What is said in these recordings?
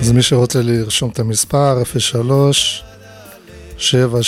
אז מי שרוצה לרשום את המספר 03-773-9866,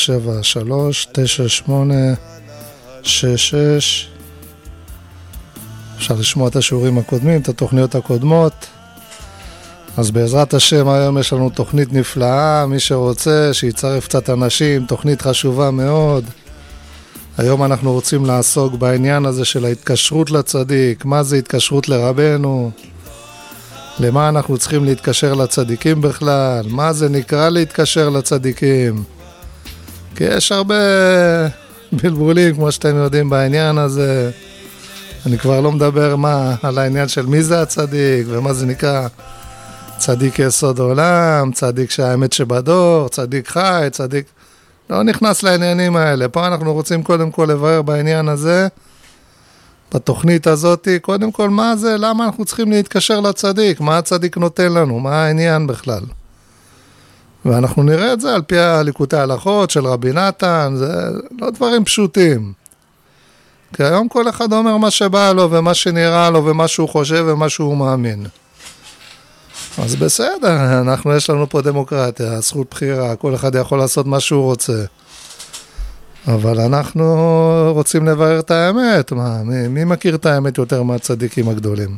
אפשר לשמוע את השיעורים הקודמים, את התוכניות הקודמות. אז בעזרת השם היום יש לנו תוכנית נפלאה, מי שרוצה שיצרף קצת אנשים, תוכנית חשובה מאוד. היום אנחנו רוצים לעסוק בעניין הזה של ההתקשרות לצדיק, מה זה התקשרות לרבנו, למה אנחנו צריכים להתקשר לצדיקים בכלל, מה זה נקרא להתקשר לצדיקים. כי יש הרבה בלבולים כמו שאתם יודעים בעניין הזה. אני כבר לא מדבר על העניין של מי זה הצדיק ומה זה נקרא צדיק יסוד עולם, צדיק שהאמת שבדור, צדיק חי, צדיק... לא נכנס לעניינים האלה. פה אנחנו רוצים קודם כל לברר בעניין הזה, בתוכנית הזאת, קודם כל מה זה, למה אנחנו צריכים להתקשר לצדיק, מה הצדיק נותן לנו, מה העניין בכלל. ואנחנו נראה את זה על פי הליקוטי ההלכות של רבי נתן, זה לא דברים פשוטים. כי היום כל אחד אומר מה שבא לו ומה שנראה לו ומה שהוא חושב ומה שהוא מאמין. אז בסדר, יש לנו פה דמוקרטיה, זכות בחירה, כל אחד יכול לעשות מה שהוא רוצה. אבל אנחנו רוצים לברר את האמת. מי מכיר את האמת יותר מהצדיקים הגדולים?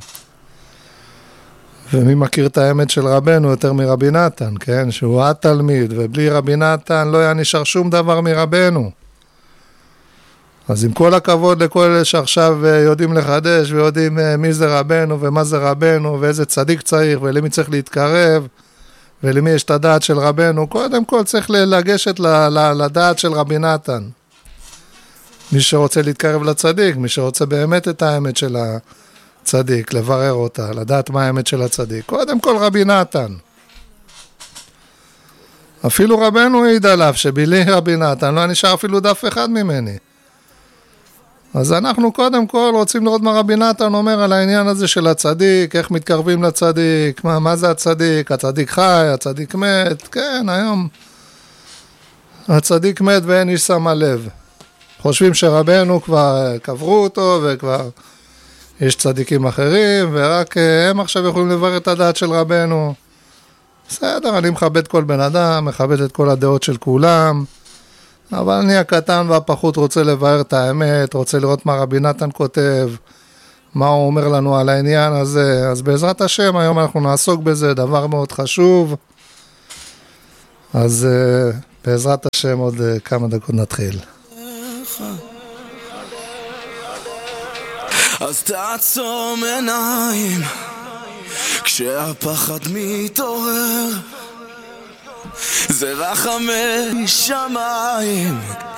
ומי מכיר את האמת של רבנו יותר מרבי נתן, כן? שהוא התלמיד, ובלי רבי נתן לא היה נשאר שום דבר מרבנו. אז עם כל הכבוד לכל אלה שעכשיו יודעים לחדש ויודעים מי זה רבנו ומה זה רבנו ואיזה צדיק צריך ולמי צריך להתקרב ולמי יש את הדעת של רבנו, קודם כל צריך לגשת לדעת של רבי נתן. מי שרוצה להתקרב לצדיק, מי שרוצה באמת את האמת של הצדיק, לברר אותה, לדעת מה האמת של הצדיק, קודם כל רבי נתן. אפילו רבנו העיד עליו שבלי רבי נתן לא נשאר אפילו דף אחד ממני. אז אנחנו קודם כל רוצים לראות מה רבי נתן אומר על העניין הזה של הצדיק, איך מתקרבים לצדיק, מה זה הצדיק, הצדיק חי, הצדיק מת, כן, היום הצדיק מת ואין איש שם לב. חושבים שרבנו כבר קברו אותו וכבר יש צדיקים אחרים ורק הם עכשיו יכולים לברר את הדעת של רבנו. בסדר, אני מכבד כל בן אדם, מכבד את כל הדעות של כולם, אבל אני הקטן והפחות רוצה לבאר את האמת, רוצה לראות מה רבי נתן כותב, מה הוא אומר לנו על העניין הזה. אז בעזרת השם היום אנחנו נעסוק בזה, דבר מאוד חשוב. אז בעזרת השם עוד כמה דקות נתחיל. אז תעצום עיניים כשהפחד מתעורר, זה רחמי שמיים